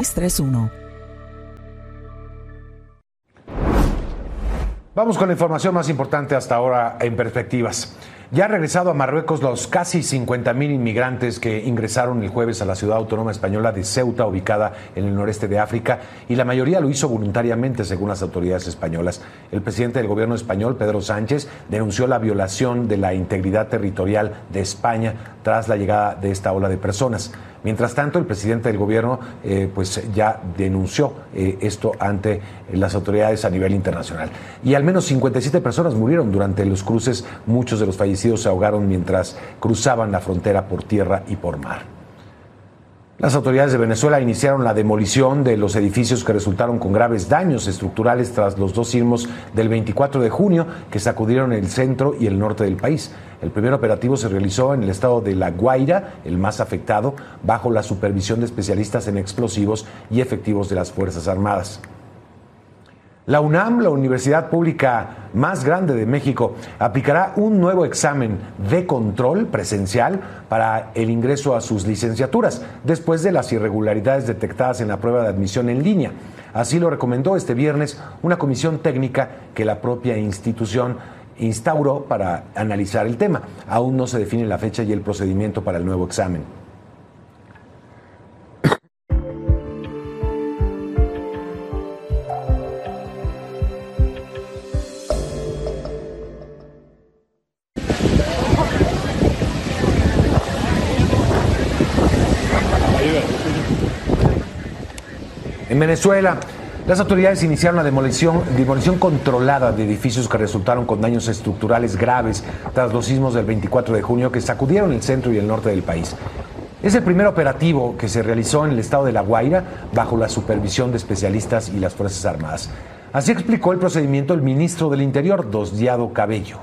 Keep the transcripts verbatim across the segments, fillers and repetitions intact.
tres tres uno. Vamos con la información más importante hasta ahora en Perspectivas. Ya han regresado a Marruecos los casi cincuenta mil inmigrantes que ingresaron el jueves a la ciudad autónoma española de Ceuta, ubicada en el noreste de África, y la mayoría lo hizo voluntariamente, según las autoridades españolas. El presidente del gobierno español, Pedro Sánchez, denunció la violación de la integridad territorial de España tras la llegada de esta ola de personas. Mientras tanto, el presidente del gobierno eh, pues ya denunció eh, esto ante las autoridades a nivel internacional. Y al menos cincuenta y siete personas murieron durante los cruces. Muchos de los fallecidos se ahogaron mientras cruzaban la frontera por tierra y por mar. Las autoridades de Venezuela iniciaron la demolición de los edificios que resultaron con graves daños estructurales tras los dos sismos del veinticuatro de junio que sacudieron el centro y el norte del país. El primer operativo se realizó en el estado de La Guaira, el más afectado, bajo la supervisión de especialistas en explosivos y efectivos de las Fuerzas Armadas. La UNAM, la universidad pública más grande de México, aplicará un nuevo examen de control presencial para el ingreso a sus licenciaturas, después de las irregularidades detectadas en la prueba de admisión en línea. Así lo recomendó este viernes una comisión técnica que la propia institución instauró para analizar el tema. Aún no se define la fecha y el procedimiento para el nuevo examen. En Venezuela, las autoridades iniciaron la demolición, demolición controlada de edificios que resultaron con daños estructurales graves tras los sismos del veinticuatro de junio que sacudieron el centro y el norte del país. Es el primer operativo que se realizó en el estado de La Guaira bajo la supervisión de especialistas y las Fuerzas Armadas. Así explicó el procedimiento el ministro del Interior, Diosdado Cabello.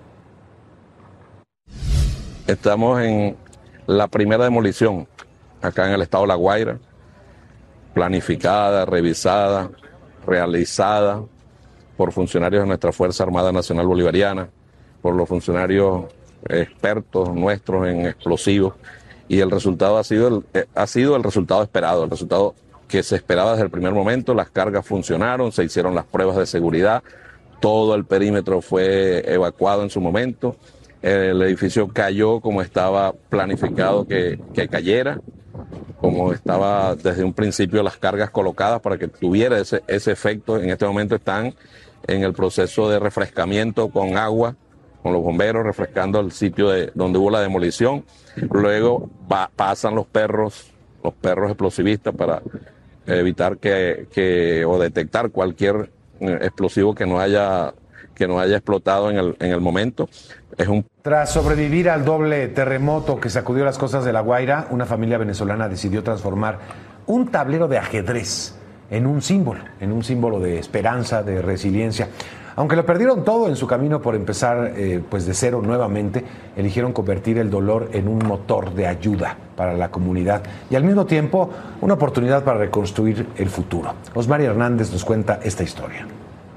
Estamos en la primera demolición acá en el estado de La Guaira, planificada, revisada, realizada por funcionarios de nuestra Fuerza Armada Nacional Bolivariana, por los funcionarios expertos nuestros en explosivos, y el resultado ha sido el, eh, ha sido el resultado esperado, el resultado que se esperaba desde el primer momento. Las cargas funcionaron, se hicieron las pruebas de seguridad, todo el perímetro fue evacuado en su momento, el edificio cayó como estaba planificado que, que cayera, como estaba desde un principio las cargas colocadas para que tuviera ese, ese efecto. En este momento están en el proceso de refrescamiento con agua, con los bomberos, refrescando el sitio de, donde hubo la demolición. Luego va, pasan los perros, los perros explosivistas para evitar que, que o detectar cualquier explosivo que no haya, que no haya explotado en el, en el momento. Es un... Tras sobrevivir al doble terremoto que sacudió las costas de La Guaira, una familia venezolana decidió transformar un tablero de ajedrez en un símbolo, en un símbolo de esperanza, de resiliencia. Aunque lo perdieron todo en su camino por empezar eh, pues de cero nuevamente, eligieron convertir el dolor en un motor de ayuda para la comunidad y al mismo tiempo una oportunidad para reconstruir el futuro. Osmari Hernández nos cuenta esta historia.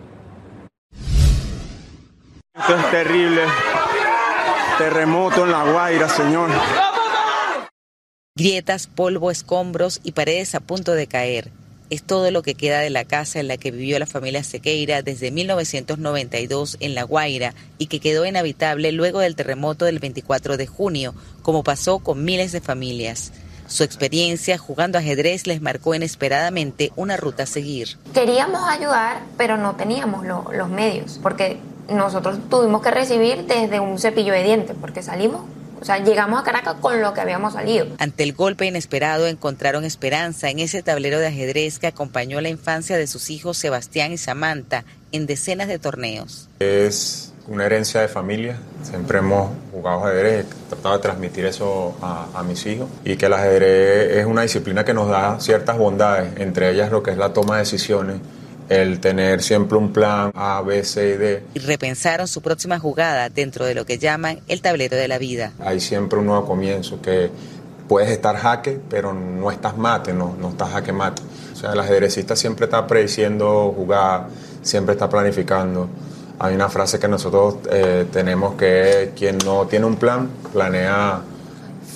Esto es terrible. Terremoto en La Guaira, señor. Grietas, polvo, escombros y paredes a punto de caer. Es todo lo que queda de la casa en la que vivió la familia Sequeira desde mil novecientos noventa y dos en La Guaira y que quedó inhabitable luego del terremoto del veinticuatro de junio, como pasó con miles de familias. Su experiencia jugando ajedrez les marcó inesperadamente una ruta a seguir. Queríamos ayudar, pero no teníamos lo, los medios, porque nosotros tuvimos que recibir desde un cepillo de dientes, porque salimos, o sea, llegamos a Caracas con lo que habíamos salido. Ante el golpe inesperado encontraron esperanza en ese tablero de ajedrez que acompañó la infancia de sus hijos Sebastián y Samantha en decenas de torneos. Es una herencia de familia, siempre hemos jugado ajedrez, he tratado de transmitir eso a, a mis hijos, y que el ajedrez es una disciplina que nos da ciertas bondades, entre ellas lo que es la toma de decisiones, el tener siempre un plan A, B, C y D. Y repensaron su próxima jugada dentro de lo que llaman el tablero de la vida. Hay siempre un nuevo comienzo, que puedes estar jaque, pero no estás mate, no, no estás jaque mate. O sea, el ajedrecista siempre está prediciendo jugar, siempre está planificando. Hay una frase que nosotros eh, tenemos que es, quien no tiene un plan, planea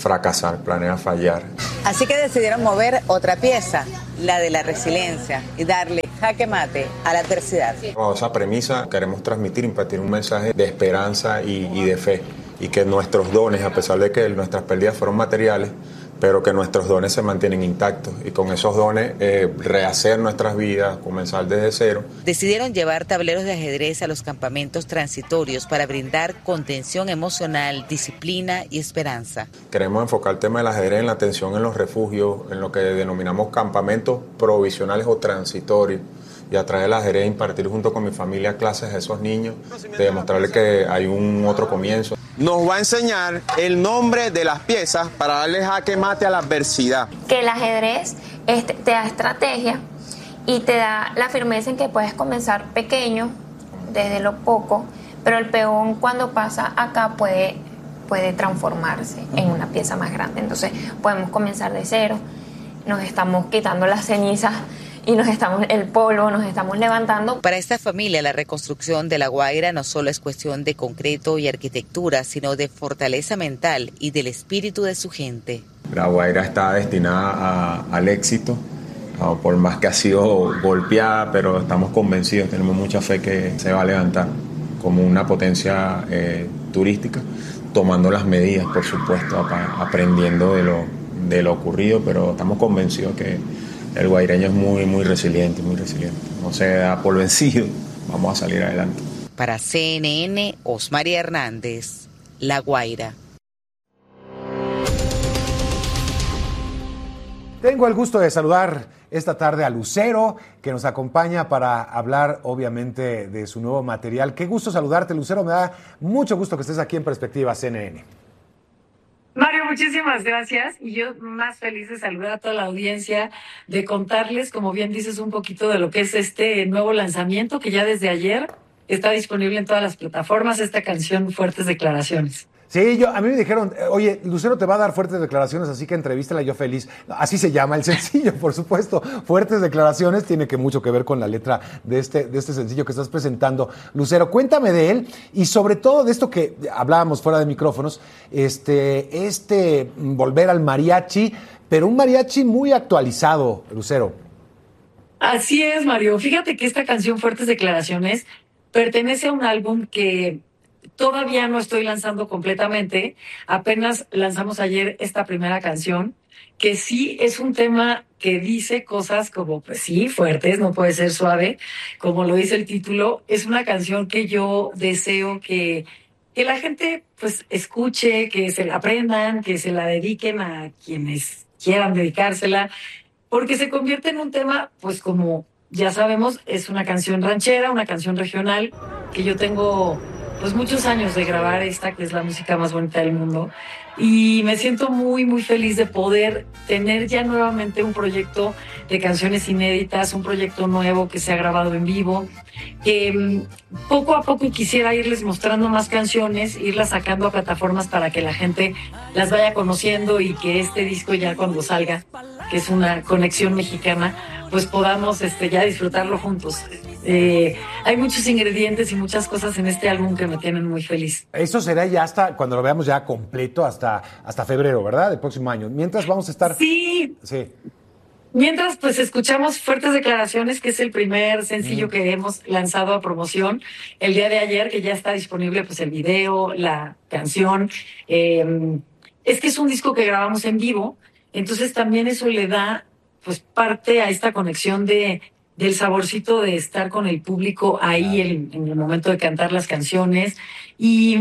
fracasar, planea fallar. Así que decidieron mover otra pieza, la de la resiliencia, y darle jaque mate a la adversidad. Con esa premisa queremos transmitir, impartir un mensaje de esperanza y, y de fe, y que nuestros dones, a pesar de que nuestras pérdidas fueron materiales, pero que nuestros dones se mantienen intactos, y con esos dones eh, rehacer nuestras vidas, comenzar desde cero. Decidieron llevar tableros de ajedrez a los campamentos transitorios para brindar contención emocional, disciplina y esperanza. Queremos enfocar el tema del ajedrez en la atención en los refugios, en lo que denominamos campamentos provisionales o transitorios, y a través del ajedrez impartir junto con mi familia clases a esos niños, de demostrarles que hay un otro comienzo. Nos va a enseñar el nombre de las piezas para darle jaque mate a la adversidad. Que el ajedrez este, te da estrategia y te da la firmeza en que puedes comenzar pequeño, desde lo poco, pero el peón cuando pasa acá puede, puede transformarse en una pieza más grande. Entonces podemos comenzar de cero, nos estamos quitando las cenizas y nos estamos, el polvo, nos estamos levantando. Para esta familia, la reconstrucción de La Guaira no solo es cuestión de concreto y arquitectura, sino de fortaleza mental y del espíritu de su gente. La Guaira está destinada a, al éxito, uh, por más que ha sido golpeada, pero estamos convencidos, tenemos mucha fe que se va a levantar como una potencia eh, turística, tomando las medidas, por supuesto, ap- aprendiendo de lo, de lo ocurrido, pero estamos convencidos que el guaireño es muy, muy resiliente, muy resiliente. No se da por vencido, vamos a salir adelante. Para C N N, Osmaria Hernández, La Guaira. Tengo el gusto de saludar esta tarde a Lucero, que nos acompaña para hablar, obviamente, de su nuevo material. Qué gusto saludarte, Lucero. Me da mucho gusto que estés aquí en Perspectiva C N N. Mario, muchísimas gracias, y yo más feliz de saludar a toda la audiencia, de contarles, como bien dices, un poquito de lo que es este nuevo lanzamiento que ya desde ayer está disponible en todas las plataformas, esta canción Fuertes Declaraciones. Sí, yo, a mí me dijeron, oye, Lucero te va a dar fuertes declaraciones, así que entrevístala, yo feliz. Así se llama el sencillo, por supuesto. Fuertes declaraciones tiene que mucho que ver con la letra de este, de este sencillo que estás presentando. Lucero, cuéntame de él y sobre todo de esto que hablábamos fuera de micrófonos, este, este volver al mariachi, pero un mariachi muy actualizado, Lucero. Así es, Mario. Fíjate que esta canción Fuertes Declaraciones pertenece a un álbum que todavía no estoy lanzando completamente. Apenas lanzamos ayer esta primera canción, que sí es un tema que dice cosas como, pues sí, fuertes, no puede ser suave, como lo dice el título. Es una canción que yo deseo que, que la gente pues escuche, que se la aprendan, que se la dediquen a quienes quieran dedicársela, porque se convierte en un tema, pues como ya sabemos, es una canción ranchera, una canción regional, que yo tengo pues muchos años de grabar esta, que es la música más bonita del mundo, y me siento muy, muy feliz de poder tener ya nuevamente un proyecto de canciones inéditas, un proyecto nuevo que se ha grabado en vivo, que mmm, poco a poco quisiera irles mostrando más canciones, irlas sacando a plataformas para que la gente las vaya conociendo, y que este disco ya cuando salga, que es una conexión mexicana, pues podamos este, ya disfrutarlo juntos. Eh, hay muchos ingredientes y muchas cosas en este álbum que me tienen muy feliz. Eso será ya hasta cuando lo veamos ya completo, hasta, hasta febrero, ¿verdad? Del próximo año. Mientras vamos a estar... Sí. Sí. Mientras, pues escuchamos Fuertes Declaraciones, que es el primer sencillo mm. que hemos lanzado a promoción el día de ayer, que ya está disponible pues el video, la canción. Eh, es que es un disco que grabamos en vivo, entonces también eso le da pues parte a esta conexión de del saborcito de estar con el público ahí en, en el momento de cantar las canciones. Y,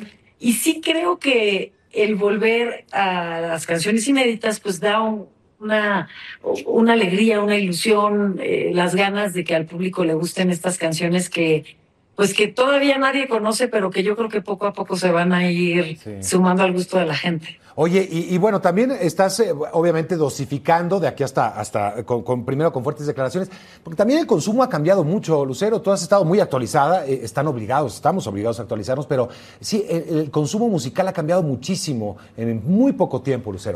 y sí creo que el volver a las canciones inéditas pues da un, una, una alegría, una ilusión, eh, las ganas de que al público le gusten estas canciones que pues que todavía nadie conoce, pero que yo creo que poco a poco se van a ir sí. sumando al gusto de la gente. Oye, y, y bueno, también estás eh, obviamente dosificando de aquí hasta, hasta con, con primero con Fuertes Declaraciones, porque también el consumo ha cambiado mucho, Lucero. Tú has estado muy actualizada, eh, están obligados, estamos obligados a actualizarnos, pero sí, el, el consumo musical ha cambiado muchísimo en muy poco tiempo, Lucero.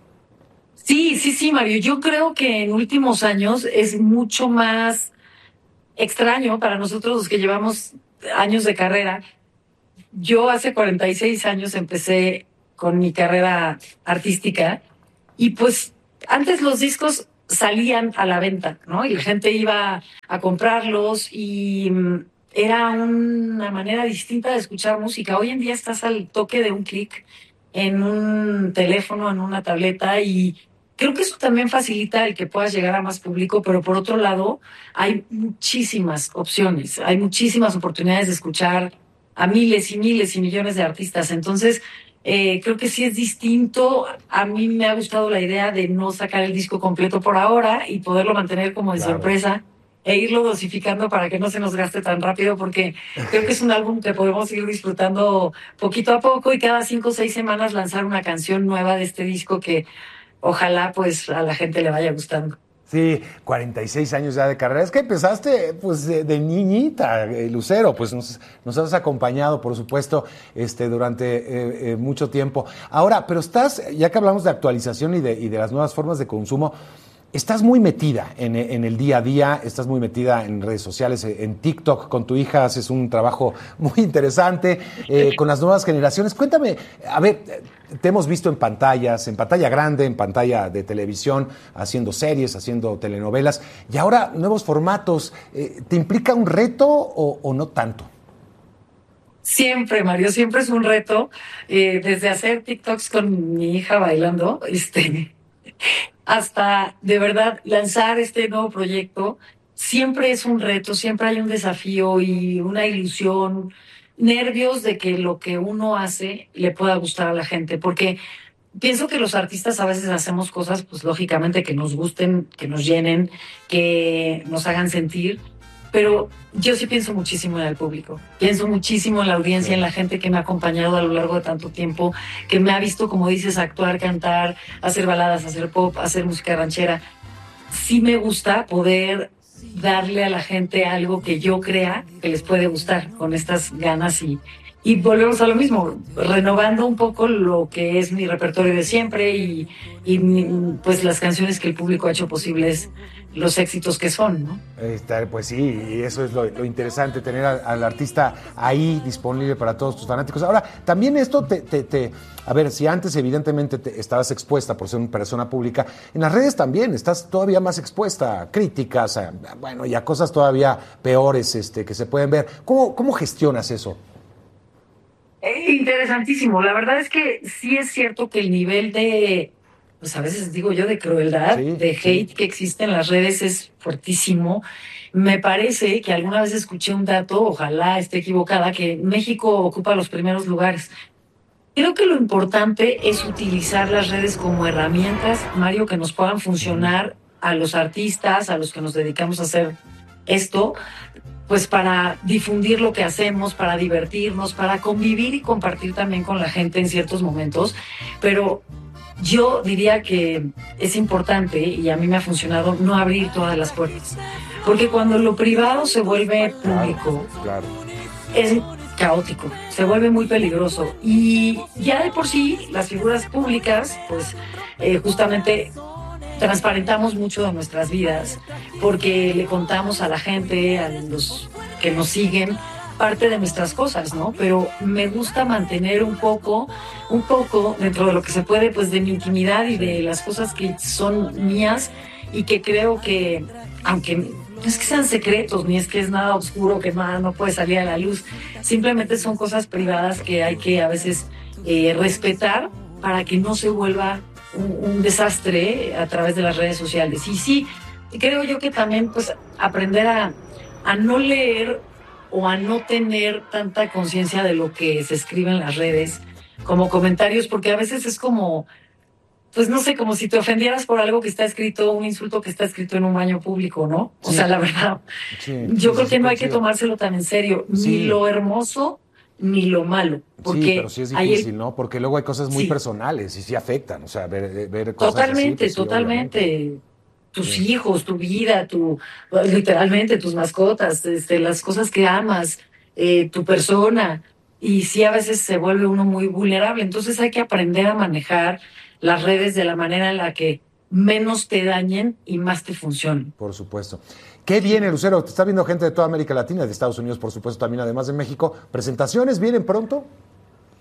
Sí, sí, sí, Mario. Yo creo que en últimos años es mucho más extraño para nosotros los que llevamos años de carrera. Yo hace cuarenta y seis años empecé con mi carrera artística. Y pues antes los discos salían a la venta, ¿no? Y la gente iba a comprarlos y mm, era una manera distinta de escuchar música. Hoy en día estás al toque de un clic en un teléfono, en una tableta, y creo que eso también facilita el que puedas llegar a más público, pero por otro lado hay muchísimas opciones, hay muchísimas oportunidades de escuchar a miles y miles y millones de artistas. Entonces, eh, creo que sí es distinto. A mí me ha gustado la idea de no sacar el disco completo por ahora y poderlo mantener como de Claro. sorpresa e irlo dosificando para que no se nos gaste tan rápido, porque creo que es un álbum que podemos ir disfrutando poquito a poco y cada cinco o seis semanas lanzar una canción nueva de este disco que ojalá pues a la gente le vaya gustando. Sí, cuarenta y seis años ya de carrera. Es que empezaste pues de, de niñita, eh, Lucero, pues nos, nos has acompañado, por supuesto, este, durante eh, eh, mucho tiempo. Ahora, pero estás, ya que hablamos de actualización y de, y de las nuevas formas de consumo, estás muy metida en, en el día a día, estás muy metida en redes sociales, en TikTok, con tu hija haces un trabajo muy interesante, eh, con las nuevas generaciones. Cuéntame, a ver, te hemos visto en pantallas, en pantalla grande, en pantalla de televisión, haciendo series, haciendo telenovelas, y ahora nuevos formatos. Eh, ¿Te implica un reto o, o no tanto? Siempre, Mario, siempre es un reto, eh, desde hacer TikToks con mi hija bailando, este... hasta de verdad lanzar este nuevo proyecto, siempre es un reto, siempre hay un desafío y una ilusión, nervios de que lo que uno hace le pueda gustar a la gente, porque pienso que los artistas a veces hacemos cosas, pues lógicamente que nos gusten, que nos llenen, que nos hagan sentir, pero yo sí pienso muchísimo en el público, pienso muchísimo en la audiencia, en la gente que me ha acompañado a lo largo de tanto tiempo, que me ha visto, como dices, actuar, cantar, hacer baladas, hacer pop, hacer música ranchera. Sí me gusta poder darle a la gente algo que yo crea que les puede gustar, con estas ganas y, y volvemos a lo mismo, renovando un poco lo que es mi repertorio de siempre y, y mi- pues las canciones que el público ha hecho posibles, los éxitos que son, ¿no? Está, pues sí, y eso es lo, lo interesante, tener al, al artista ahí disponible para todos tus fanáticos. Ahora, también esto te, te, te a ver, si antes evidentemente te, estabas expuesta por ser una persona pública, en las redes también estás todavía más expuesta a críticas, a, bueno, y a cosas todavía peores este, que se pueden ver. ¿Cómo, cómo gestionas eso? Eh, Interesantísimo. La verdad es que sí es cierto que el nivel de, pues a veces digo yo, de crueldad, Sí, de sí. hate que existe en las redes es fuertísimo. Me parece que alguna vez escuché un dato, ojalá esté equivocada, que México ocupa los primeros lugares. Creo que lo importante es utilizar las redes como herramientas, Mario, que nos puedan funcionar a los artistas, a los que nos dedicamos a hacer esto, pues para difundir lo que hacemos, para divertirnos, para convivir y compartir también con la gente en ciertos momentos. Pero yo diría que es importante, y a mí me ha funcionado, no abrir todas las puertas. Porque cuando lo privado se vuelve público, Claro. es caótico, se vuelve muy peligroso. Y ya de por sí, las figuras públicas, pues eh, justamente transparentamos mucho de nuestras vidas, porque le contamos a la gente, a los que nos siguen, parte de nuestras cosas, ¿no? Pero me gusta mantener un poco, un poco dentro de lo que se puede, pues de mi intimidad y de las cosas que son mías y que creo que, aunque no es que sean secretos, ni es que es nada oscuro que nada no puede salir a la luz, simplemente son cosas privadas que hay que a veces eh, respetar para que no se vuelva un, un desastre a través de las redes sociales. Y sí, creo yo que también pues aprender a, a no leer o a no tener tanta conciencia de lo que se escribe en las redes como comentarios, porque a veces es como, pues no sé, como si te ofendieras por algo que está escrito, un insulto que está escrito en un baño público, ¿no? O Sí. sea, la verdad, Sí, yo sí, creo sí, que no hay que coincido. tomárselo tan en serio, Sí. ni lo hermoso ni lo malo, porque Sí, pero sí es hay el- difícil, ¿no? Porque luego hay cosas muy Sí. personales y sí afectan, o sea, ver, ver cosas Totalmente, así, pues, sí, totalmente. obviamente. Tus Sí. hijos, tu vida, tu, literalmente tus mascotas, este, las cosas que amas, eh, tu persona. Y sí, a veces se vuelve uno muy vulnerable. Entonces hay que aprender a manejar las redes de la manera en la que menos te dañen y más te funcionen. Por supuesto. ¿Qué viene, Lucero? Te está viendo gente de toda América Latina, de Estados Unidos, por supuesto, también, además de México. ¿Presentaciones vienen pronto?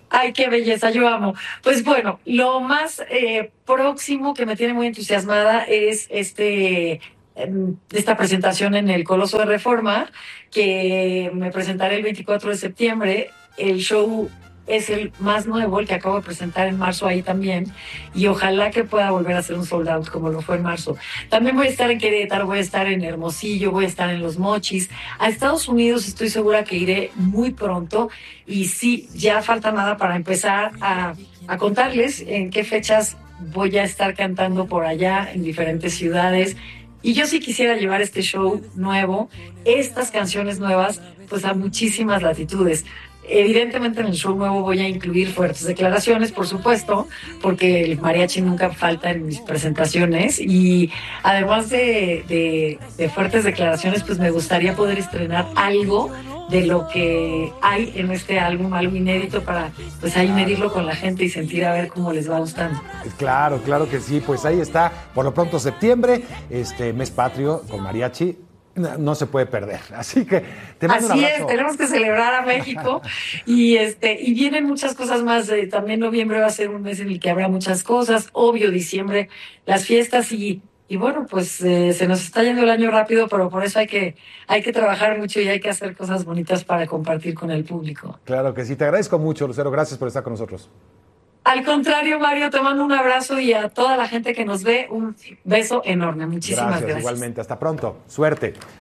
Ay, qué belleza, yo amo. Pues bueno, lo más eh, próximo que me tiene muy entusiasmada es este esta presentación en el Coloso de Reforma, que me presentaré el veinticuatro de septiembre. El show es el más nuevo, el que acabo de presentar en marzo ahí también, y ojalá que pueda volver a ser un sold out como lo fue en marzo. También voy a estar en Querétaro, voy a estar en Hermosillo, voy a estar en Los Mochis. A Estados Unidos estoy segura que iré muy pronto, y sí, ya falta nada para empezar a, a contarles en qué fechas voy a estar cantando por allá en diferentes ciudades. Y yo sí quisiera llevar este show nuevo, estas canciones nuevas, pues a muchísimas latitudes. Evidentemente en el show nuevo voy a incluir fuertes declaraciones, por supuesto, porque el mariachi nunca falta en mis presentaciones, y además de, de, de fuertes declaraciones, pues me gustaría poder estrenar algo de lo que hay en este álbum, algo inédito, para pues ahí medirlo con la gente y sentir a ver cómo les va gustando. Claro, claro que sí, pues ahí está, por lo pronto septiembre, este mes patrio con mariachi. No, no se puede perder, así que te mando Así un abrazo. es, tenemos que celebrar a México y este y vienen muchas cosas más. Eh, también noviembre va a ser un mes en el que habrá muchas cosas, obvio, diciembre, las fiestas, y, y bueno, pues eh, se nos está yendo el año rápido, pero por eso hay que, hay que trabajar mucho y hay que hacer cosas bonitas para compartir con el público. Claro que sí, te agradezco mucho, Lucero, gracias por estar con nosotros. Al contrario, Mario, te mando un abrazo, y a toda la gente que nos ve, un beso enorme. Muchísimas Gracias, gracias. igualmente, hasta pronto, suerte.